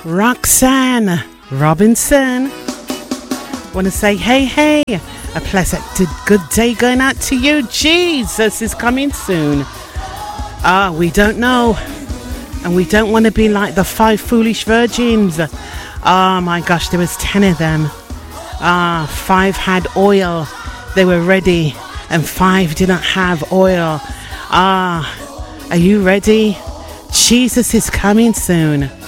Roxanne Robinson. Want to say hey, a pleasant good day going out to you. Jesus is coming soon. We don't know, and we don't want to be like the 5 foolish virgins. Oh my gosh, there was 10 of them. 5 had oil, they were ready, and 5 didn't have oil. Are you ready? Jesus is coming soon.